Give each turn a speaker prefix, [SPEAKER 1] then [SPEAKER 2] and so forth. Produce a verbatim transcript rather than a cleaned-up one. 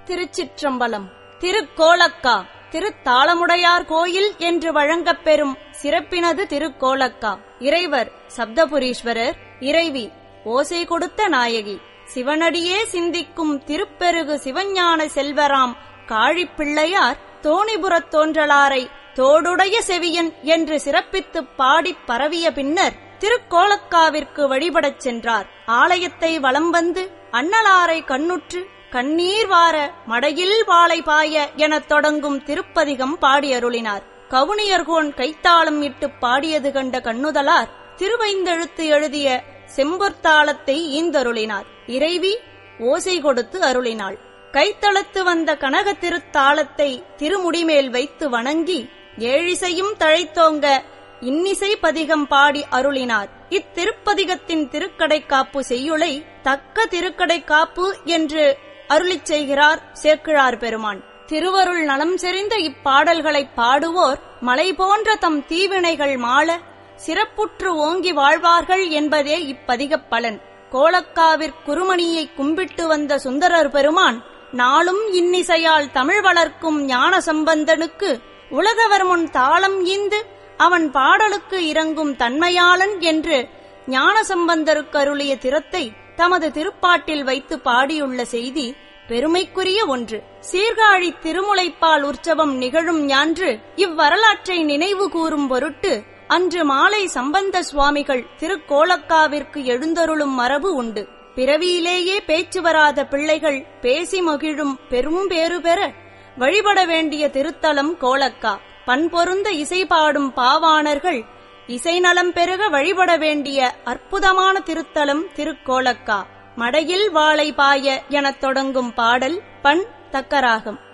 [SPEAKER 1] திருச்சிற்றம்பலம். திருக்கோலக்கா திருத்தாளமுடையார் கோயில் என்று வழங்கப் பெறும் சிறப்பினது திருக்கோலக்கா. இறைவர் சப்தபுரீஸ்வரர், இறைவி ஓசை கொடுத்த நாயகி. சிவனடியே சிந்திக்கும் திருப்பெருகு சிவஞான செல்வராம் காழிப்பிள்ளையார் தோணிபுரத் தோன்றலாரை தோடுடைய செவியன் என்று சிறப்பித்துப் பாடிப் பரவிய பின்னர் திருக்கோலக்காவிற்கு வழிபடச் சென்றார். ஆலயத்தை வலம் வந்து அண்ணலாரை கண்ணுற்று கண்ணீர் வார மடையில் வாளை பாய எனத் தொடங்கும் திருப்பதிகம் பாடியருளினார். கவுனியர்கோன் கைத்தாளம் இட்டுப் பாடியது கண்ட கண்ணுதலார் திருவைந்தெழுத்து எழுதிய செம்பொற்தாளத்தை ஈந்தருளினார். இறைவி ஓசை கொடுத்து அருளினாள். கைத்தளத்து வந்த கனக திருத்தாளத்தை திருமுடிமேல் வைத்து வணங்கி ஏழிசையும் தழைத்தோங்க இன்னிசை பதிகம் பாடி அருளினார். இத்திருப்பதிகத்தின் திருக்கடைக்காப்பு செய்யுளை தக்க திருக்கடைக்காப்பு என்று அருளிச் செய்கிறார் சேக்கிழார் பெருமான். திருவருள் நலம் செறிந்த இப்பாடல்களைப் பாடுவோர் மலை போன்ற தம் தீவினைகள் மாள சிறப்புற்று ஓங்கி வாழ்வார்கள் என்பதே இப்பதிகப் பலன். கோலக்காவிற் குருமணியை கும்பிட்டு வந்த சுந்தரர் பெருமான் நாளும் இன்னிசையால் தமிழ் வளர்க்கும் ஞான சம்பந்தனுக்கு உலகவர் முன் தாளம் ஈந்து அவன் பாடலுக்கு இறங்கும் தன்மையாளன் என்று ஞான சம்பந்தருக்கு அருளிய திறத்தை தமது திருப்பாட்டில் வைத்து பாடியுள்ள செய்தி பெருமைக்குரிய ஒன்று. சீர்காழி திருமுலைப்பால் உற்சவம் நிகழும் ஞான்று இவ்வரலாற்றை நினைவு கூறும் பொருட்டு அன்று மாலை சம்பந்த சுவாமிகள் திருக்கோலக்காவிற்கு எழுந்தருளும் மரபு உண்டு. பிறவியிலேயே பேச்சு வராத பிள்ளைகள் பேசி மகிழும் பெரும் பேறு பெற வழிபட வேண்டிய திருத்தலம் கோலக்கா. பண்பொருந்த இசை பாடும் பாவாணர்கள் இசை நலம் பெருக வழிபட வேண்டிய அற்புதமான திருத்தலம் திருக்கோலக்கா. மடையில் வாளை பாய எனத் தொடங்கும் பாடல் பண் தக்கராகம்.